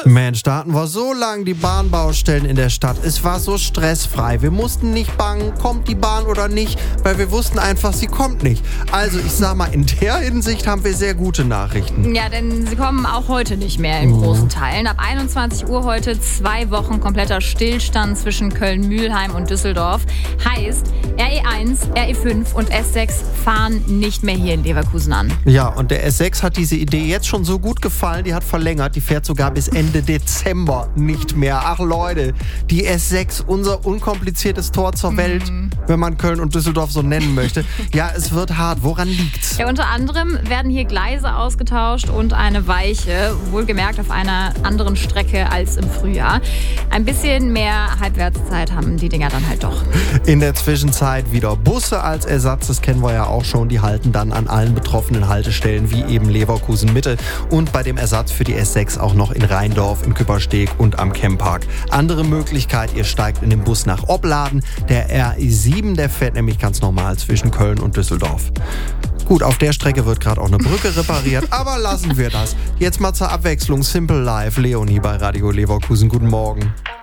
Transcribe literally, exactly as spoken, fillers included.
Mensch, da hatten wir so lange die Bahnbaustellen in der Stadt. Es war so stressfrei. Wir mussten nicht bangen, kommt die Bahn oder nicht, weil wir wussten einfach, sie kommt nicht. Also ich sag mal, in der Hinsicht haben wir sehr gute Nachrichten. Ja, denn sie kommen auch heute nicht mehr in großen Teilen. Ab einundzwanzig Uhr heute zwei Wochen kompletter Stillstand zwischen Köln-Mühlheim und Düsseldorf. Heißt, R E eins, R E fünf und S sechs fahren nicht mehr hier in Leverkusen an. Ja, und der S sechs hat diese Idee jetzt schon so gut gefallen, die hat verlängert. Die fährt sogar bis Ende Dezember nicht mehr. Ach Leute, die S sechs, unser unkompliziertes Tor zur mhm. Welt, wenn man Köln und Düsseldorf so nennen möchte. Ja, es wird hart. Woran liegt's? Ja, unter anderem werden hier Gleise ausgetauscht und eine Weiche, wohlgemerkt auf einer anderen Strecke als im Frühjahr. Ein bisschen mehr Halbwertszeit haben die Dinger dann halt doch. In der Zwischenzeit wieder Busse als Ersatz, das kennen wir ja auch schon. Die halten dann an allen betroffenen Haltestellen wie eben Leverkusen Mitte und bei dem Ersatz für die S sechs auch noch in Rheindorf, in Küppersteg und am Camppark. Andere Möglichkeit, ihr steigt in den Bus nach Opladen. Der R E sieben, der fährt nämlich ganz normal zwischen Köln und Düsseldorf. Gut, auf der Strecke wird gerade auch eine Brücke repariert, aber lassen wir das. Jetzt mal zur Abwechslung Simple Life, Leonie bei Radio Leverkusen. Guten Morgen.